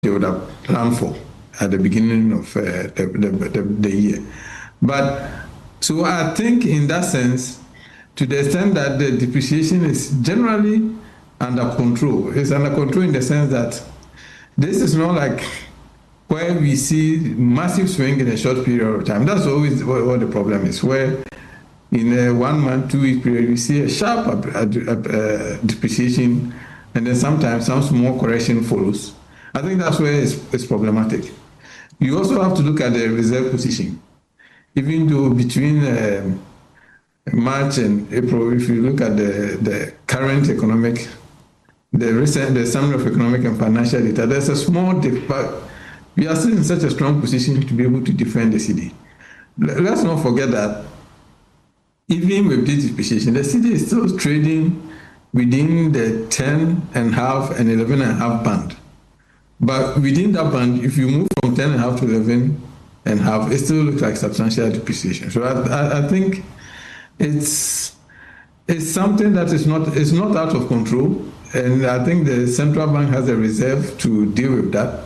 they would have planned for at the beginning of the year. But so I think in that sense, to the extent that the depreciation is generally under control, it's under control in the sense that this is not like where we see massive swing in a short period of time. That's always what the problem is, where in a 1 month, 2 week period, we see a sharp depreciation, and then sometimes some small correction follows. I think that's where it's problematic. You also have to look at the reserve position. Even though between March and April, if you look at the current economic, the summary of economic and financial data, there's a small dip, but we are still in such a strong position to be able to defend the cedi. Let's not forget that even with this depreciation, the cedi is still trading within the 10.5 and 11.5 band. But within that band, if you move from 10.5 to 11.5, it still looks like substantial depreciation. So I think it's something that is not out of control, and I think the central bank has a reserve to deal with that.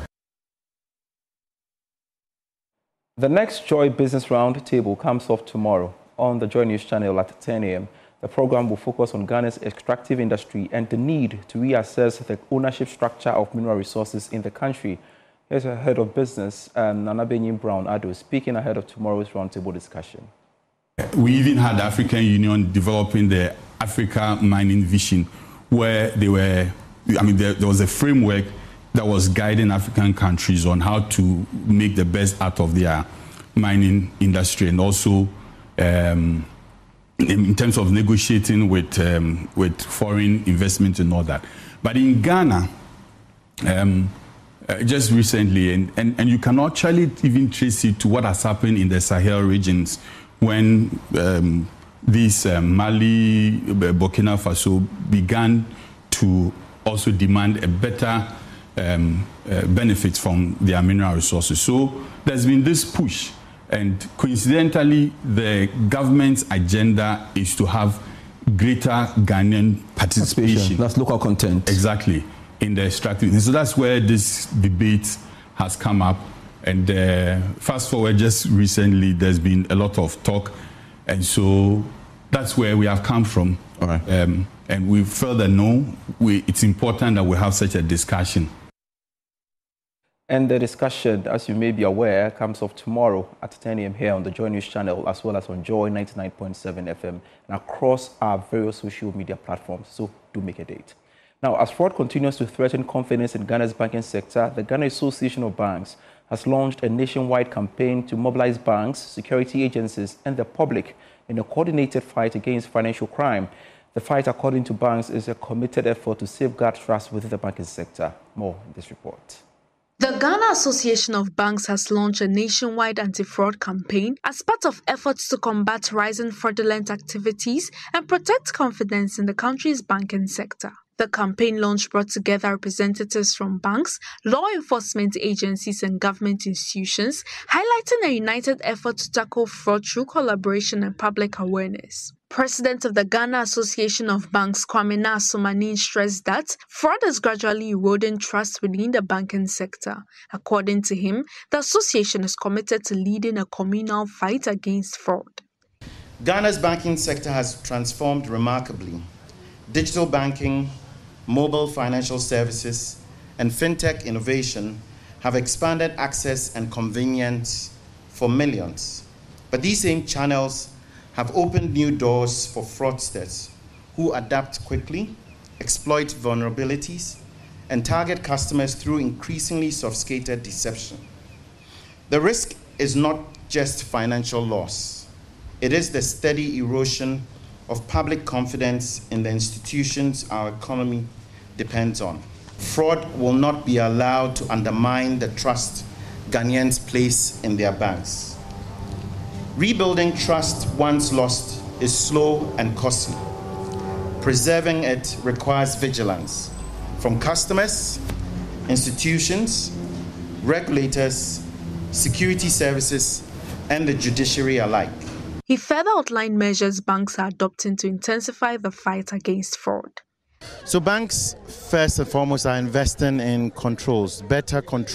The next Joy Business Roundtable comes off tomorrow on the Joy News channel at 10 a.m. The program will focus on Ghana's extractive industry and the need to reassess the ownership structure of mineral resources in the country. Here's the head of business, Nana Benyin Brown Ado, speaking ahead of tomorrow's roundtable discussion. We even had the African Union developing the Africa Mining Vision, where there was a framework that was guiding African countries on how to make the best out of their mining industry, and also in terms of negotiating with foreign investment and all that. But in Ghana, just recently, and you can actually even trace it to what has happened in the Sahel regions when these Mali, Burkina Faso began to also demand a better benefits from their mineral resources. So there's been this push, and coincidentally, the government's agenda is to have greater Ghanaian participation. That's local content. Exactly, in the extractive. So that's where this debate has come up. And fast forward, just recently, there's been a lot of talk. And so that's where we have come from. All right. And we further know it's important that we have such a discussion. And the discussion, as you may be aware, comes off tomorrow at 10 a.m. here on the Joy News channel, as well as on Joy 99.7 FM and across our various social media platforms. So do make a date. Now, as fraud continues to threaten confidence in Ghana's banking sector, the Ghana Association of Banks has launched a nationwide campaign to mobilize banks, security agencies, and the public in a coordinated fight against financial crime. The fight, according to banks, is a committed effort to safeguard trust within the banking sector. More in this report. The Ghana Association of Banks has launched a nationwide anti-fraud campaign as part of efforts to combat rising fraudulent activities and protect confidence in the country's banking sector. The campaign launch brought together representatives from banks, law enforcement agencies, and government institutions, highlighting a united effort to tackle fraud through collaboration and public awareness. President of the Ghana Association of Banks, Kwame Nasumanin, stressed that fraud is gradually eroding trust within the banking sector. According to him, the association is committed to leading a communal fight against fraud. Ghana's banking sector has transformed remarkably. Digital banking, mobile financial services, and fintech innovation have expanded access and convenience for millions. But these same channels have opened new doors for fraudsters who adapt quickly, exploit vulnerabilities, and target customers through increasingly sophisticated deception. The risk is not just financial loss. It is the steady erosion of public confidence in the institutions our economy depends on. Fraud will not be allowed to undermine the trust Ghanaians place in their banks. Rebuilding trust once lost is slow and costly. Preserving it requires vigilance from customers, institutions, regulators, security services, and the judiciary alike. He further outlined measures banks are adopting to intensify the fight against fraud. So banks, first and foremost, are investing in controls, better controls.